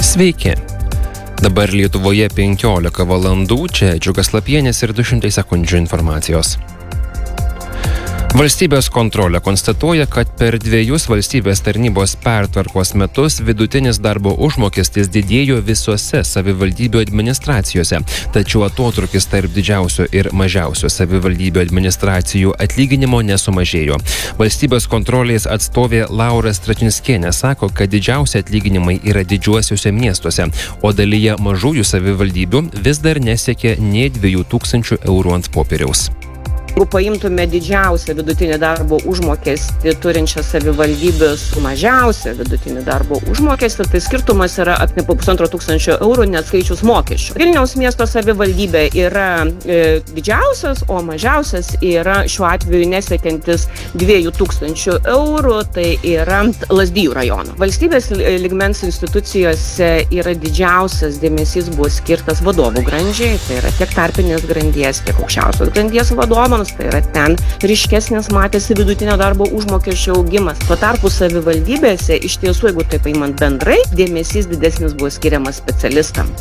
Sveiki. Dabar Lietuvoje 15 valandų, čia Džiugas Lapienis ir 200 sekundžių informacijos. Valstybės kontrolė konstatuoja, kad per 2 valstybės tarnybos pertvarkos metus vidutinis darbo užmokestis didėjo visose savivaldybių administracijose, tačiau atotrūkis tarp didžiausio ir mažiausio savivaldybių administracijų atlyginimo nesumažėjo. Valstybės kontrolės atstovė Laura Stračinskienė sako, kad didžiausi atlyginimai yra didžiuosiuose miestuose, o dalyje mažųjų savivaldybių vis dar nesiekia nė 2000 eurų ant popieriaus. Jeigu paimtume didžiausią vidutinį darbo užmokestį turinčią savivaldybę su mažiausią vidutinį darbo užmokestį, tai skirtumas yra apie 1500 eurų neatskaičius mokesčių. Vilniaus miesto savivaldybė yra didžiausias, o mažiausias yra šiuo atveju nesiekiantis 2000 eurų, tai yra Lazdijų rajono. Valstybės lygmens institucijose yra didžiausias dėmesys buvo skirtas vadovų grandžiai, tai yra tiek tarpinės grandies, tiek aukščiausios grandies vadovams. Tai yra ten ryškesnis matėsi vidutinio darbo užmokesčio augimas. Tuo tarpu savivaldybėse iš tiesų, jeigu taip paimant bendrai, dėmesys didesnis buvo skiriamas specialistam.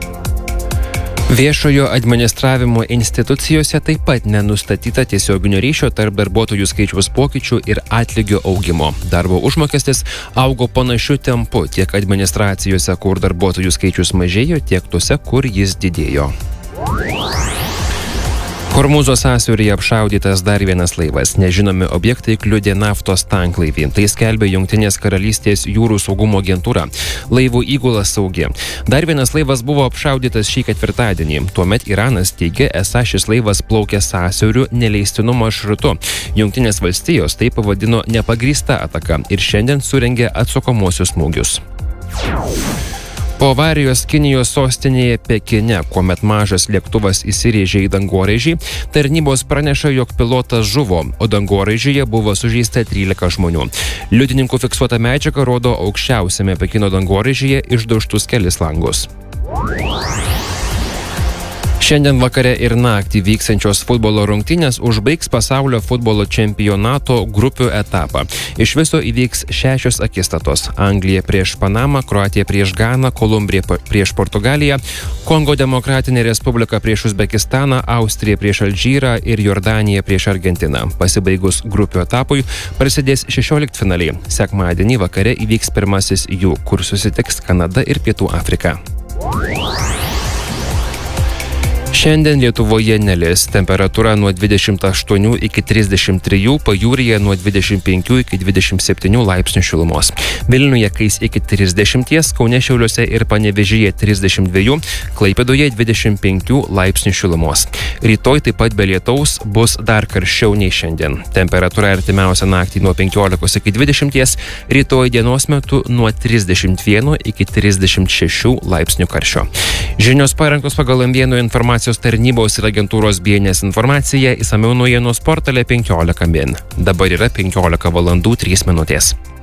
Viešojo administravimo institucijose taip pat nenustatyta tiesioginio ryšio tarp darbuotojų skaičiaus pokyčių ir atlygio augimo. Darbo užmokestis augo panašiu tempu tiek administracijose, kur darbuotojų skaičius mažėjo, tiek tose, kur jis didėjo. Hormūzo sąsiauryje apšaudytas dar vienas laivas. Nežinomi objektai kliudė naftos tanklaivį. Tai skelbė Jungtinės karalystės jūrų saugumo agentūra. Laivų įgula saugi. Dar vienas laivas buvo apšaudytas šį ketvirtadienį. Tuomet Iranas teigė, esą šis laivas plaukė sąsiauriu neleistinu maršrutu. Jungtinės valstijos tai pavadino nepagrįsta ataka ir šiandien surengė atsakomuosius smūgius. Po avarijos Kinijos sostinėje Pekine, kuomet mažas lėktuvas įsirėžė į dangoraižį, tarnybos praneša, jog pilotas žuvo, o dangoraižyje buvo sužeista 13 žmonių. Liudininkų fiksuota medžiaga rodo aukščiausiame Pekino dangoraižyje išdaužtus kelis langus. Šiandien vakare ir naktį vyksiančios futbolo rungtynės užbaigs pasaulio futbolo čempionato grupių etapą. Iš viso įvyks 6 akistatos – Anglija prieš Panamą, Kroatija prieš Ganą, Kolumbija prieš Portugaliją, Kongo Demokratinė Respublika prieš Uzbekistaną, Austrija prieš Alžyrą ir Jordanija prieš Argentiną. Pasibaigus grupių etapui prasidės 16 finaliai. Sekmadienį vakare įvyks pirmasis jų, kur susitiks Kanada ir Pietų Afrika. Šiandien Lietuvoje nelis, temperatūra nuo 28 iki 33, pajūryje nuo 25 iki 27 laipsnių šilumos. Vilniuje kais iki 30, Kaune, Šiauliuose ir Panevėžyje 32, Klaipėdoje 25 laipsnių šilumos. Rytoj taip pat be lietaus bus dar karščiau nei šiandien. Temperatūra artimiausią naktį nuo 15 iki 20, rytoj dienos metu nuo 31 iki 36 laipsnių karščio. Žinios parengtos pagal M1 informacijos tarnybos ir agentūros BNS informacija, išsamiau naujienos portale 15 min. Dabar yra 15 valandų 3 minutės.